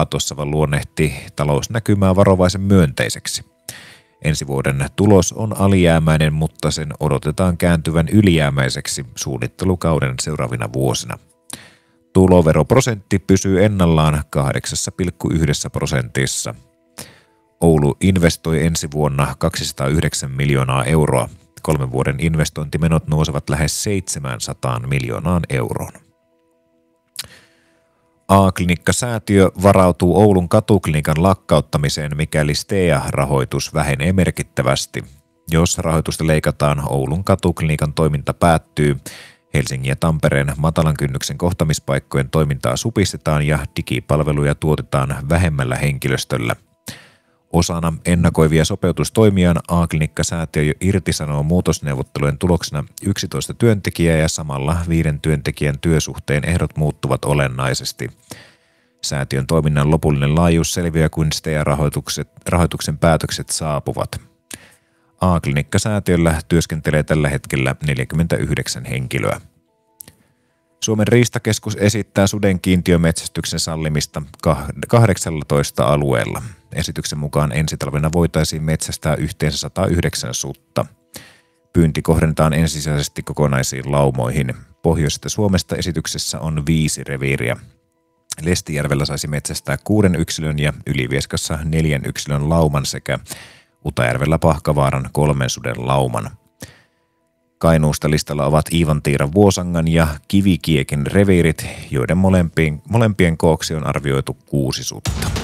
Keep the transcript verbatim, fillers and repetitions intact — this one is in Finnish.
Aaltossava luonnehti talousnäkymää varovaisen myönteiseksi. Ensi vuoden tulos on alijäämäinen, mutta sen odotetaan kääntyvän ylijäämäiseksi suunnittelukauden seuraavina vuosina. Tuloveroprosentti pysyy ennallaan kahdeksan pilkku yksi prosentissa. Oulu investoi ensi vuonna kaksisataayhdeksän miljoonaa euroa. Kolmen vuoden investointimenot nousevat lähes seitsemänsataa miljoonaan euroon. A-klinikka-säätiö varautuu Oulun katuklinikan lakkauttamiseen, mikäli STEA-rahoitus vähenee merkittävästi. Jos rahoitusta leikataan, Oulun katuklinikan toiminta päättyy. Helsingin ja Tampereen matalan kynnyksen kohtamispaikkojen toimintaa supistetaan ja digipalveluja tuotetaan vähemmällä henkilöstöllä. Osana ennakoivia sopeutustoimiaan A-klinikka-säätiö irtisanoo muutosneuvottelujen tuloksena yksitoista työntekijää ja samalla viiden työntekijän työsuhteen ehdot muuttuvat olennaisesti. Säätiön toiminnan lopullinen laajuus selviää, kun STEA-rahoituksen päätökset saapuvat. A-klinikka-säätiöllä työskentelee tällä hetkellä neljäkymmentäyhdeksän henkilöä. Suomen riistakeskus esittää suden kiintiömetsästyksen sallimista kahdeksallatoista alueella. Esityksen mukaan ensi talvena voitaisiin metsästää yhteensä sata yhdeksän sutta. Pyynti kohdennetaan ensisijaisesti kokonaisiin laumoihin. Pohjoisesta Suomesta esityksessä on viisi reviiriä. Lestijärvellä saisi metsästää kuuden yksilön ja Ylivieskassa neljän yksilön lauman sekä Utajärvellä Pahkavaaran kolmen suden lauman. Kainuusta listalla ovat Iivantiiran Vuosangan ja Kivikiekin reviirit, joiden molempien, molempien kooksi on arvioitu kuusi sutta.